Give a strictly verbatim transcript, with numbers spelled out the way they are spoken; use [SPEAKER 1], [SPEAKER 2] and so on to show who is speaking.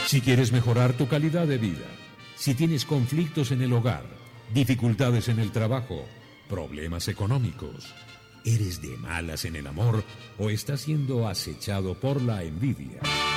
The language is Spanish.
[SPEAKER 1] Si quieres mejorar tu calidad de vida, si tienes conflictos en el hogar, dificultades en el trabajo, problemas económicos, eres de malas en el amor o estás siendo acechado por la envidia.